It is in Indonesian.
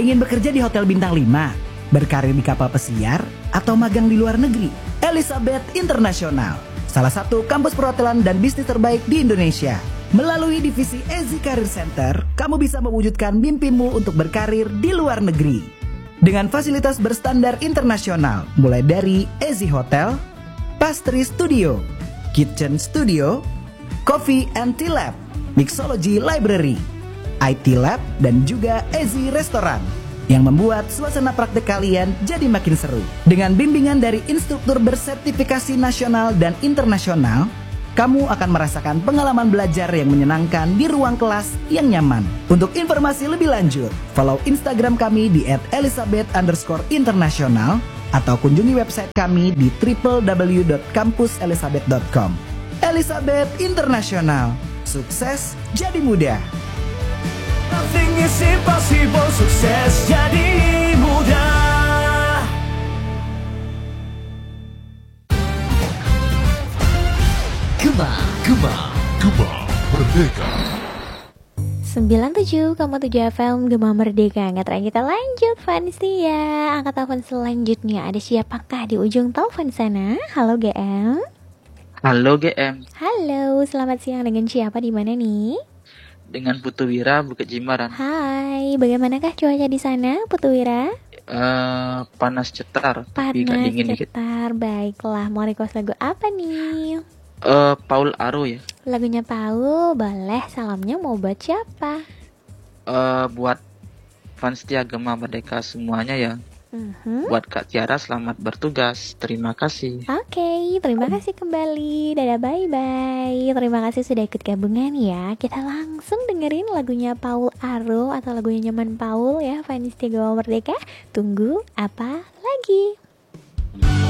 Ingin bekerja di hotel bintang 5, berkarir di kapal pesiar, atau magang di luar negeri? Elizabeth International, salah satu kampus perhotelan dan bisnis terbaik di Indonesia. Melalui divisi Ezi Career Center, kamu bisa mewujudkan mimpimu untuk berkarir di luar negeri. Dengan fasilitas berstandar internasional, mulai dari Ezi Hotel, Pastry Studio, Kitchen Studio, Coffee and Tea Lab, Mixology Library, IT Lab, dan juga Ezi Restoran yang membuat suasana praktek kalian jadi makin seru. Dengan bimbingan dari instruktur bersertifikasi nasional dan internasional, kamu akan merasakan pengalaman belajar yang menyenangkan di ruang kelas yang nyaman. Untuk informasi lebih lanjut, follow Instagram kami di @elizabeth_international atau kunjungi website kami di www.campuselizabeth.com. Elizabeth International, sukses jadi mudah. Nothing is impossible, sukses jadi mudah. Gema Merdeka 97,7 FM Gema Merdeka. Nggak terang kita lanjut Vansia. Angkat telepon selanjutnya. Ada siapakah di ujung telepon sana? Halo GM. Halo GM. Halo, selamat siang. Dengan siapa, di mana nih? Dengan Putu Wira, Bukit Jimbaran. Hai, bagaimanakah cuaca di sana Putu Wira? Panas cetar, tapi nggak Panas dingin dikit. cetar, baiklah. Mau request lagu apa nih? Paul Aro ya. Lagunya Paul, boleh. Salamnya mau buat siapa? Buat fans setia Gema Merdeka semuanya ya. Buat Kak Tiara, selamat bertugas. Terima kasih. Oke, terima kasih kembali. Dadah, bye-bye. Terima kasih sudah ikut gabungan ya. Kita langsung dengerin lagunya Paul Aro atau lagunya Nyaman Paul ya, fans setia Gema Merdeka. Tunggu apa lagi?